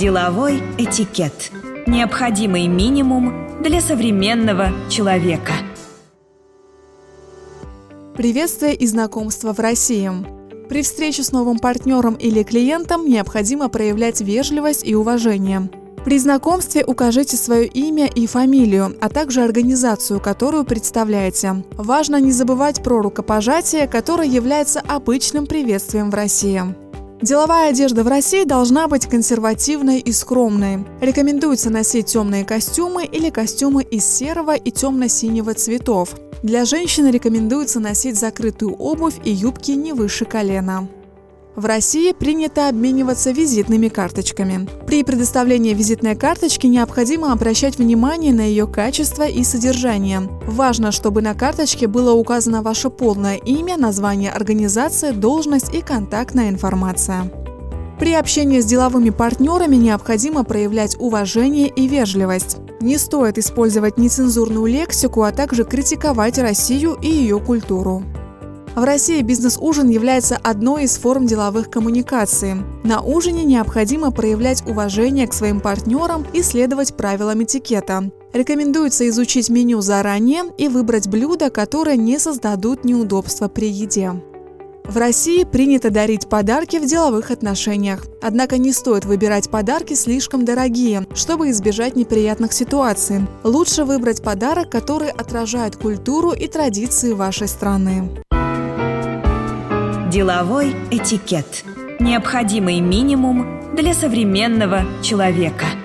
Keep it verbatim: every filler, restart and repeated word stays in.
Деловой этикет. Необходимый минимум для современного человека. Приветствие и знакомство в России. При встрече с новым партнером или клиентом необходимо проявлять вежливость и уважение. При знакомстве укажите свое имя и фамилию, а также организацию, которую представляете. Важно не забывать про рукопожатие, которое является обычным приветствием в России. Деловая одежда в России должна быть консервативной и скромной. Рекомендуется носить темные костюмы или костюмы из серого и темно-синего цветов. Для женщин рекомендуется носить закрытую обувь и юбки не выше колена. В России принято обмениваться визитными карточками. При предоставлении визитной карточки необходимо обращать внимание на ее качество и содержание. Важно, чтобы на карточке было указано ваше полное имя, название организации, должность и контактная информация. При общении с деловыми партнерами необходимо проявлять уважение и вежливость. Не стоит использовать нецензурную лексику, а также критиковать Россию и ее культуру. В России бизнес-ужин является одной из форм деловых коммуникаций. На ужине необходимо проявлять уважение к своим партнерам и следовать правилам этикета. Рекомендуется изучить меню заранее и выбрать блюда, которые не создадут неудобства при еде. В России принято дарить подарки в деловых отношениях. Однако не стоит выбирать подарки слишком дорогие, чтобы избежать неприятных ситуаций. Лучше выбрать подарок, который отражает культуру и традиции вашей страны. Деловой этикет. Необходимый минимум для современного человека.